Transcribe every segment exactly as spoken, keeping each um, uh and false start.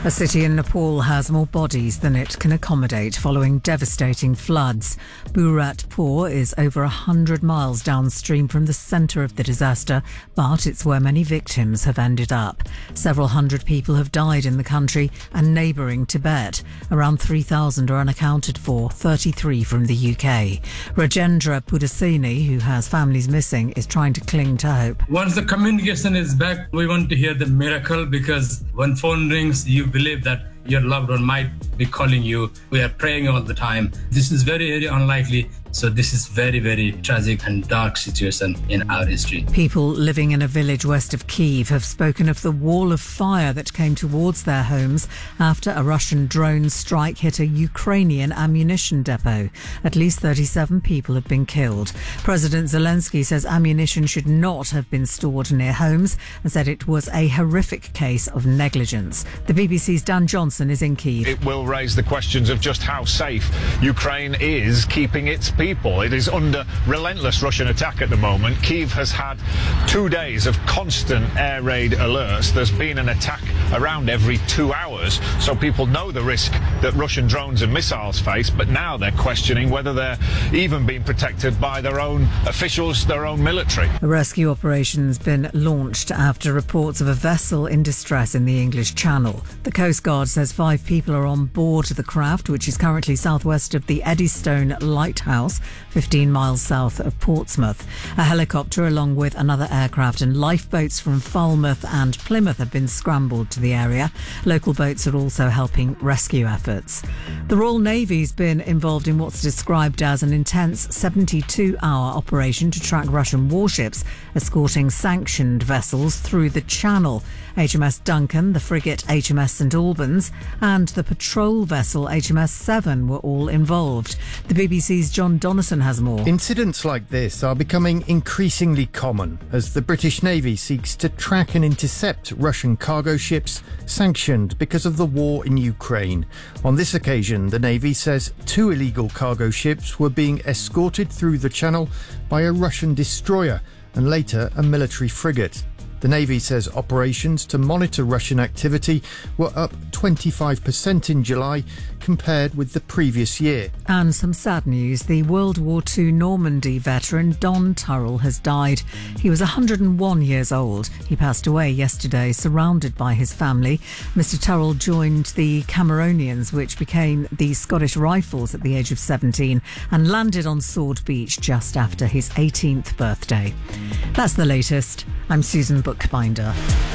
A city in Nepal has more bodies than it can accommodate following devastating floods. Bhuratpur is over one hundred miles downstream from the centre of the disaster, but it's where many victims have ended up. Several hundred people have died in the country and neighbouring Tibet. Around three thousand are unaccounted for, thirty-three from the U K. Rajendra Pudasini, who has families missing, is trying to cling to hope. Once the communication is back, we want to hear the miracle, because when phone rings, you believe that your loved one might be calling you. We are praying all the time. This is very, very unlikely. So this is very, very tragic and dark situation in our history. People living in a village west of Kyiv have spoken of the wall of fire that came towards their homes after a Russian drone strike hit a Ukrainian ammunition depot. At least thirty-seven people have been killed. President Zelensky says ammunition should not have been stored near homes and said it was a horrific case of negligence. The B B C's Dan Johnson is in Kyiv. It will raise the questions of just how safe Ukraine is keeping its people. It is under relentless Russian attack at the moment. Kyiv has had two days of constant air raid alerts. There's been an attack around every two hours, so people know the risk that Russian drones and missiles face, but now they're questioning whether they're even being protected by their own officials, their own military. A rescue operation's been launched after reports of a vessel in distress in the English Channel. The Coast Guard says five people are on board the craft, which is currently southwest of the Eddystone Lighthouse, fifteen miles south of Portsmouth. A helicopter along with another aircraft and lifeboats from Falmouth and Plymouth have been scrambled to the area. Local boats are also helping rescue efforts. The Royal Navy's been involved in what's described as an intense seventy-two hour operation to track Russian warships escorting sanctioned vessels through the Channel. H M S Duncan, the frigate H M S St Albans and the patrol vessel H M S Seven were all involved. The B B C's John Donnison has more. Incidents like this are becoming increasingly common as the British Navy seeks to track and intercept Russian cargo ships sanctioned because of the war in Ukraine. On this occasion, the Navy says two illegal cargo ships were being escorted through the Channel by a Russian destroyer and later a military frigate. The Navy says operations to monitor Russian activity were up twenty-five percent in July compared with the previous year. And some sad news. The World War Two Normandy veteran Don Turrell has died. He was one hundred and one years old. He passed away yesterday, surrounded by his family. Mister Turrell joined the Cameronians, which became the Scottish Rifles at the age of seventeen, and landed on Sword Beach just after his eighteenth birthday. That's the latest. I'm Susan Bookbinder.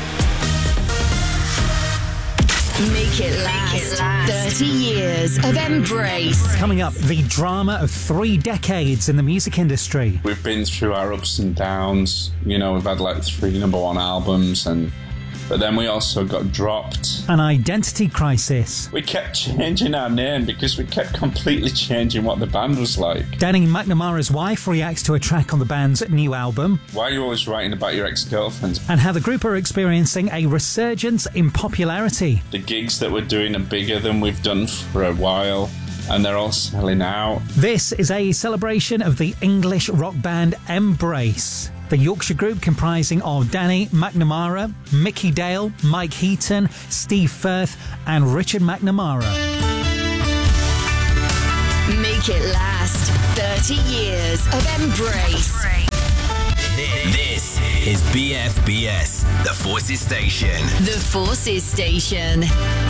Make it last. thirty years of embrace. Coming up, the drama of three decades in the music industry. We've been through our ups and downs. You know, we've had like three number one albums, and but then we also got dropped. An identity crisis. We kept changing our name because we kept completely changing what the band was like. Danny McNamara's wife reacts to a track on the band's new album. Why are you always writing about your ex-girlfriends? And how the group are experiencing a resurgence in popularity. The gigs that we're doing are bigger than we've done for a while, and they're all selling out. This is a celebration of the English rock band Embrace. The Yorkshire group comprising of Danny McNamara, Mickey Dale, Mike Heaton, Steve Firth and Richard McNamara. Make it last. thirty years of embrace. This is B F B S, the Forces Station. The Forces Station.